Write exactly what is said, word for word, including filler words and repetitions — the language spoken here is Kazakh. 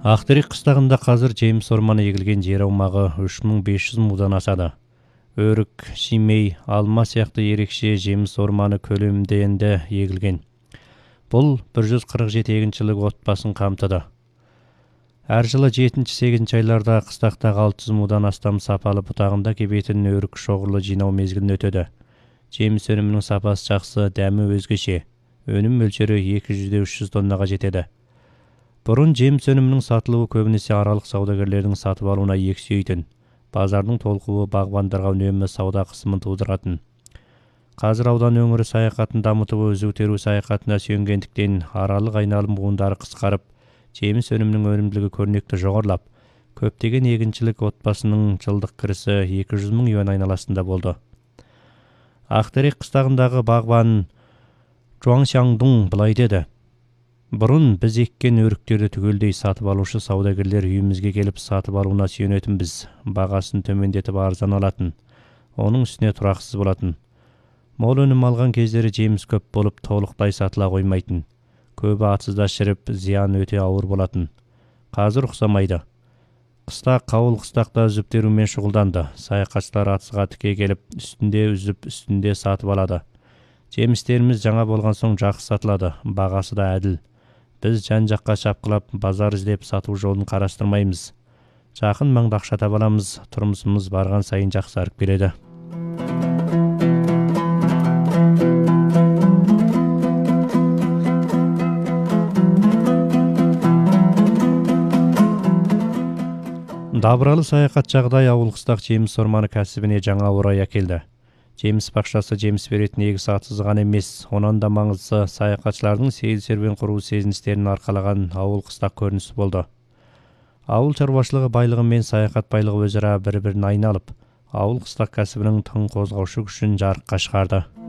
Ақтерек қыстағында қазір жеміс орманы егілген жер аумағы үш мың бес жүз мудан асады. Өрік, шимей, алма сияқты ерекше жеміс орманы көлемінде енді егілген. Бұл бір жүз қырық жеті егіншілік отбасын қамтыды. Әр жылы жетінші сегізінші айларда қыстақтағы алты жүз мудан астам сапалы бұтағында кебетін өрік шоғырлы жинау мезгілін өтеді. Жеміс өнімінің сапасы жақсы, дәмі өзгеше. Өнім мөлшері екі жүзден үш жүз тоннаға жетеді. Бұрын жеміс өнімінің сатылуы көбінесе аралық саудагерлердің сатып алуына ексейтін. Базардың толқуы бағбандарға үнемі сауда қысымын тудыратын. Қазір аудан өңірі саяхатын дамытып, өзі көтеру саяхатына сүйенгендіктен аралық айналым буындары қысқарып, жеміс өнімінің өнімділігі көрнекті жоғарылап, көптеген егіншілік отбасының жылдық кірісі екі жүз мың юан айналасында болды. Ақтерек қыстағындағы бағбан Жуаңшаңдың былай деді: Бұрын біз еккен өріктерді түгелдей сатып алушы саудагерлер үйімізге келіп сатып алуына сүйенетінбіз. Бағасын төмендетіп арзан алатын. Оның үстіне тұрақсыз болатын. Мол өнім алған кездері жеміс көп болып, толықтай сатыла қоймайтын. Көбі атсызда шіріп, зиян өте ауыр болатын. Қазір ұқсамайды. Қыста қауыл қыстақта үзіп терумен шұғылданды. Саяхатшылар атысқа тіке келіп, үстінде үзіп, үстінде сатып алады. Жемістеріміз жаңа болған соң жақсы сатылады, бағасы да әділ. Біз жан-жаққа шапқылап, базар іздеп сату жолын қарастырмаймыз. Жақын маңда ақша таба аламыз, тұрмысымыз барған сайын жақсарып келеді. Дабыралы саяхат жағдай ауыл қыстақ жеміс орманы кәсібіне жаңа орай әкелді. Жеміс бақшасы жеміс беретін егіс атсыз ғана емес, онан да маңыздысы саяхатшылардың сейіл серуен құру сезіністерін арқалаған ауыл қыстақ көрінісі болды. Ауыл шаруашылығы байлығы мен саяхат байлығы өзара бір-бірін айналып, ауыл қыстақ кәсібінің тың қозғаушы күшін жарыққа шығарды.